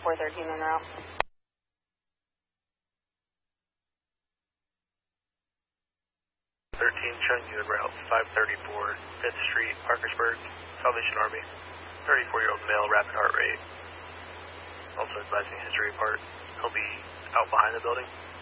413 en route. 13 showing you en route 534 5th Street, Parkersburg, Salvation Army. 34-year-old male, rapid heart rate. Also advising history report. He'll be out behind the building.